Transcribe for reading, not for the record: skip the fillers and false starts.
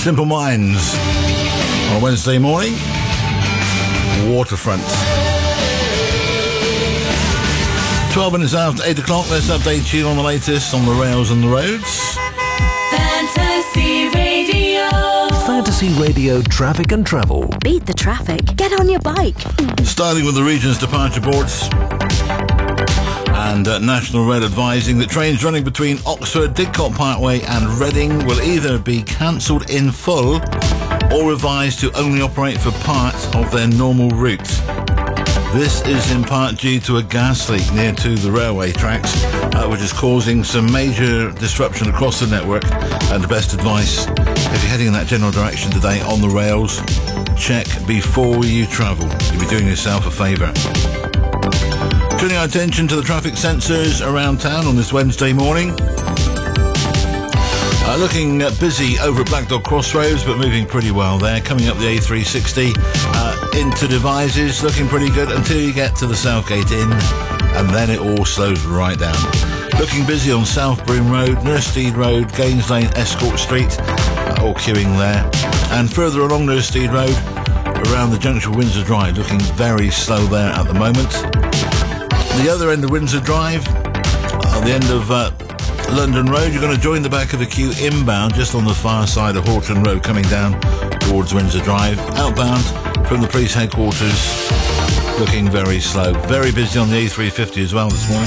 Simple Minds on a Wednesday morning. Waterfront. 12 minutes after 8 o'clock, let's update you on the latest on the rails and the roads. Fantasy Radio. Fantasy Radio traffic and travel. Beat the traffic. Get on your bike. Starting with the region's departure boards. And National Rail advising that trains running between Oxford, Didcot Parkway and Reading will either be cancelled in full or revised to only operate for part of their normal route. This is in part due to a gas leak near to the railway tracks, which is causing some major disruption across the network. And the best advice, if you're heading in that general direction today on the rails, check before you travel. You'll be doing yourself a favour. Turning our attention to the traffic sensors around town on this Wednesday morning. Looking busy over at Black Dog Crossroads, but moving pretty well there. Coming up the A360 into Devizes, looking pretty good until you get to the Southgate Inn, and then it all slows right down. Looking busy on South Broom Road, Nursteed Road, Gaines Lane, Escort Street, all queuing there. And further along Nursteed Road, around the junction of Windsor Drive, looking very slow there at the moment. The other end of Windsor Drive, at the end of London Road, you're going to join the back of the queue inbound just on the far side of Horton Road coming down towards Windsor Drive. Outbound from the police headquarters, looking very slow. Very busy on the A350 as well this morning.